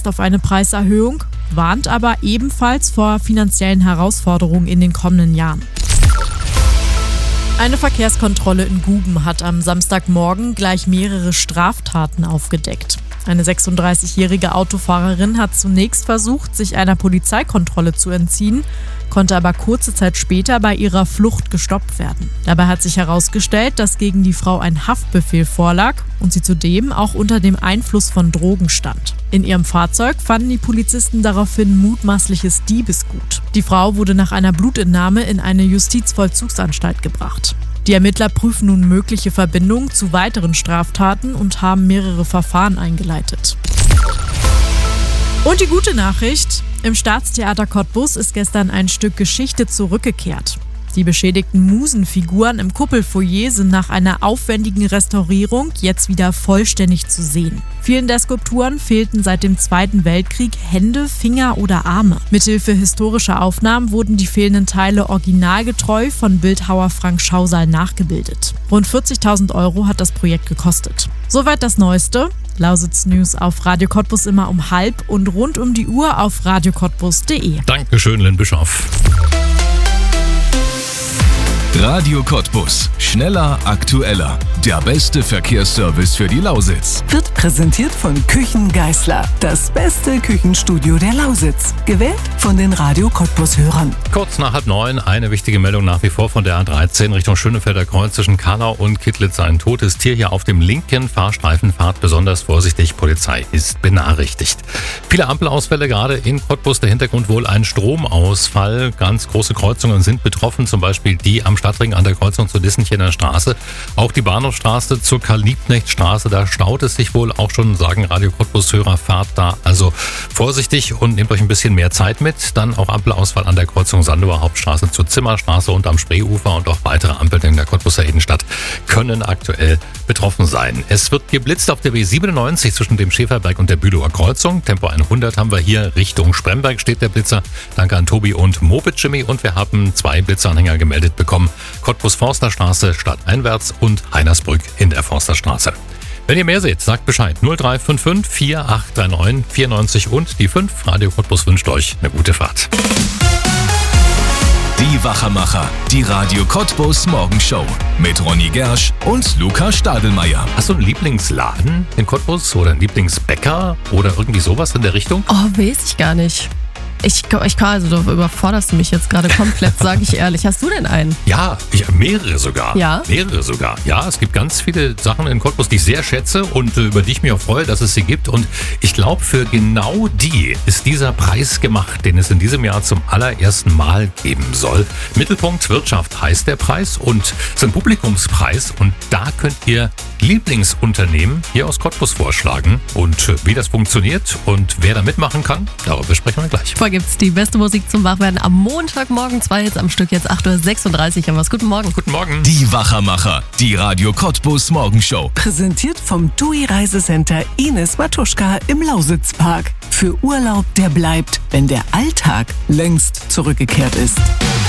Verzicht auf eine Preiserhöhung, warnt aber ebenfalls vor finanziellen Herausforderungen in den kommenden Jahren. Eine Verkehrskontrolle in Guben hat am Samstagmorgen gleich mehrere Straftaten aufgedeckt. Eine 36-jährige Autofahrerin hat zunächst versucht, sich einer Polizeikontrolle zu entziehen, konnte aber kurze Zeit später bei ihrer Flucht gestoppt werden. Dabei hat sich herausgestellt, dass gegen die Frau ein Haftbefehl vorlag und sie zudem auch unter dem Einfluss von Drogen stand. In ihrem Fahrzeug fanden die Polizisten daraufhin mutmaßliches Diebesgut. Die Frau wurde nach einer Blutentnahme in eine Justizvollzugsanstalt gebracht. Die Ermittler prüfen nun mögliche Verbindungen zu weiteren Straftaten und haben mehrere Verfahren eingeleitet. Und die gute Nachricht: Im Staatstheater Cottbus ist gestern ein Stück Geschichte zurückgekehrt. Die beschädigten Musenfiguren im Kuppelfoyer sind nach einer aufwendigen Restaurierung jetzt wieder vollständig zu sehen. Vielen der Skulpturen fehlten seit dem Zweiten Weltkrieg Hände, Finger oder Arme. Mithilfe historischer Aufnahmen wurden die fehlenden Teile originalgetreu von Bildhauer Frank Schausal nachgebildet. Rund 40.000 € hat das Projekt gekostet. Soweit das Neueste. Lausitz News auf Radio Cottbus immer um 12:30 und rund um die Uhr auf radiocottbus.de. Dankeschön, Lynn Bischoff. Radio Cottbus. Schneller, aktueller. Der beste Verkehrsservice für die Lausitz. Wird präsentiert von Küchen Geisler. Das beste Küchenstudio der Lausitz. Gewählt von den Radio Cottbus-Hörern. Kurz nach 8:30 eine wichtige Meldung nach wie vor von der A13 Richtung Schönefelder Kreuz zwischen Kannau und Kittlitz. Ein totes Tier hier auf dem linken Fahrstreifen. Fahrt besonders vorsichtig. Polizei ist benachrichtigt. Viele Ampelausfälle gerade in Cottbus. Der Hintergrund wohl ein Stromausfall. Ganz große Kreuzungen sind betroffen. Zum Beispiel die am Stadtring an der Kreuzung zur Dissenchener Straße. Auch die Bahnhofstraße zur Karl-Liebknecht-Straße. Da staut es sich wohl auch schon, sagen Radio Cottbus-Hörer. Fahrt da also vorsichtig und nehmt euch ein bisschen mehr Zeit mit. Dann auch Ampelausfall an der Kreuzung Sandower Hauptstraße zur Zimmerstraße und am Spreeufer und auch weitere Ampeln in der Cottbuser Innenstadt können aktuell betroffen sein. Es wird geblitzt auf der B97 zwischen dem Schäferberg und der Bülower Kreuzung. Tempo 100 haben wir hier. Richtung Spremberg steht der Blitzer. Danke an Tobi und Moped Jimmy. Und wir haben 2 Blitzeranhänger gemeldet bekommen. Cottbus-Forsterstraße stadteinwärts und Heinersbrück in der Forsterstraße. Wenn ihr mehr seht, sagt Bescheid. 0355 4839 94 und die 5. Radio Cottbus wünscht euch eine gute Fahrt. Die Wachermacher. Die Radio Cottbus Morgenshow. Mit Ronny Gersch und Luca Stadelmeier. Hast du einen Lieblingsladen in Cottbus oder einen Lieblingsbäcker oder irgendwie sowas in der Richtung? Oh, weiß ich gar nicht. Also du überforderst mich jetzt gerade komplett, sage ich ehrlich. Hast du denn einen? Ja, mehrere sogar. Ja? Mehrere sogar. Ja, es gibt ganz viele Sachen in Cottbus, die ich sehr schätze und über die ich mich auch freue, dass es sie gibt. Und ich glaube, für genau die ist dieser Preis gemacht, den es in diesem Jahr zum allerersten Mal geben soll. Mittelpunkt Wirtschaft heißt der Preis und es ist ein Publikumspreis. Und da könnt ihr Lieblingsunternehmen hier aus Cottbus vorschlagen. Und wie das funktioniert und wer da mitmachen kann, darüber sprechen wir gleich. Gibt's die beste Musik zum Wachwerden am Montagmorgen, 2 jetzt am Stück, jetzt 8:36 Uhr. Guten Morgen. Guten Morgen. Die Wachermacher, die Radio Cottbus Morgenshow. Präsentiert vom TUI Reisecenter Ines Matuschka im Lausitzpark. Für Urlaub, der bleibt, wenn der Alltag längst zurückgekehrt ist.